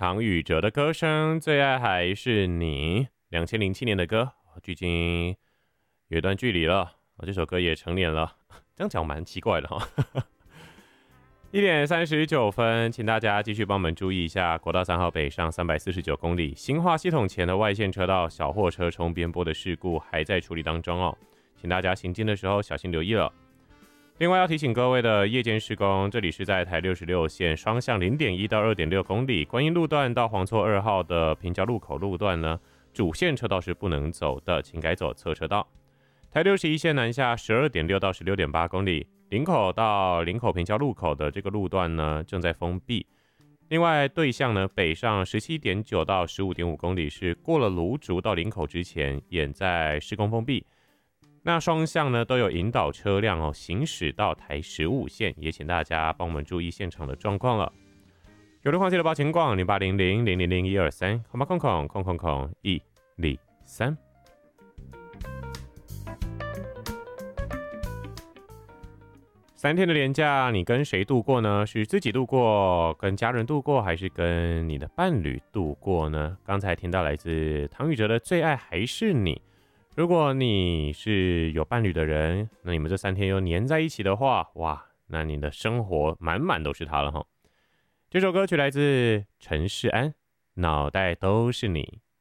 唐禹哲的歌声，最爱还是你。2007年的歌，距今有一段距离了。这首歌也成年了，这样讲蛮奇怪的哈。1:39，请大家继续帮我们注意一下，国道3号北上349公里，新化系统前的外线车道小货车冲边坡的事故还在处理当中哦，请大家行进的时候小心留意了。另外要提醒各位的夜间施工，这里是在台66线双向0.1到2.6公里，观音路段到黄厝2号的平交路口路段呢，主线车道是不能走的，请改走侧车道。台61线南下12.6到16.8公里，林口到林口平交路口的这个路段呢正在封闭。另外对向呢北上17.9到15.5公里，是过了芦竹到林口之前也在施工封闭。那双向呢都有引导车辆行驶到台15线，也请大家帮我们注意现场的状况了。有的话记得报情况0800000123，号码123。3天的连假，你跟谁度过呢？是自己度过，跟家人度过，还是跟你的伴侣度过呢？刚才听到来自唐禹哲的《最爱还是你》。如果你是有伴侣的人，那你们这3天又黏在一起的话，哇，那你的生活满满都是他了哈。这首歌曲来自陈世安，《脑袋都是你》。